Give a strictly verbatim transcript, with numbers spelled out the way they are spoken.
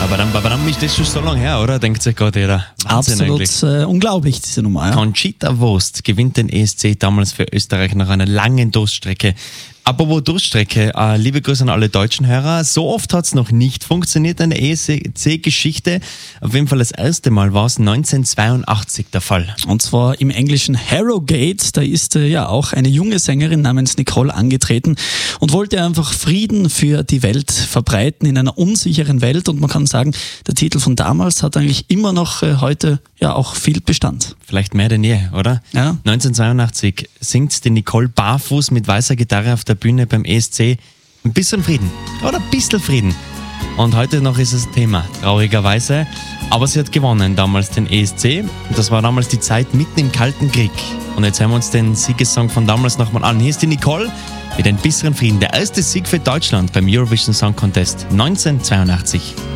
Babadam, babadam, ist das schon so lange her, oder? Denkt sich gerade jeder. Wahnsinn. Absolut äh, unglaublich, diese Nummer. Ja. Conchita Wurst gewinnt den E S C damals für Österreich nach einer langen Durststrecke. Apropos Durststrecke, äh, liebe Grüße an alle deutschen Hörer. So oft hat es noch nicht funktioniert in der E S C-Geschichte. Auf jeden Fall das erste Mal war es neunzehnhundertzweiundachtzig der Fall. Und zwar im englischen Harrogate. Da ist äh, ja auch eine junge Sängerin namens Nicole angetreten und wollte einfach Frieden für die Welt verbreiten in einer unsicheren Welt. Und man kann sagen, der Titel von damals hat eigentlich immer noch äh, heute ja auch viel Bestand. Vielleicht mehr denn je, oder? Ja. neunzehnhundertzweiundachtzig singt die Nicole barfuß mit weißer Gitarre auf der Bühne beim E S C. Ein bisschen Frieden. Oder ein bisschen Frieden. Und heute noch ist es Thema, traurigerweise. Aber sie hat gewonnen damals den E S C. Und das war damals die Zeit mitten im Kalten Krieg. Und jetzt hören wir uns den Siegessong von damals nochmal an. Hier ist die Nicole mit ein bisschen Frieden. Der erste Sieg für Deutschland beim Eurovision Song Contest neunzehnhundertzweiundachtzig.